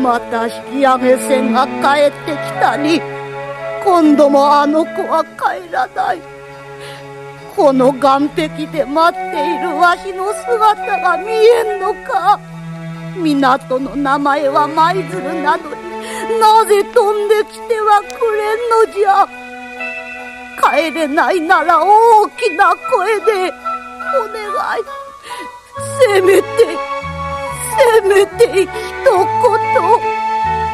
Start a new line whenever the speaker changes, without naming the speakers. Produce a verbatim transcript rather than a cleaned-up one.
また引き上げ船が帰ってきたり、今度もあの子は帰らない。この岸壁で待っているわしの姿が見えんのか。港の名前は舞鶴なのに、なぜ飛んできてはくれんのじゃ。帰れないなら大きな声でお願い。せめてせめて一言。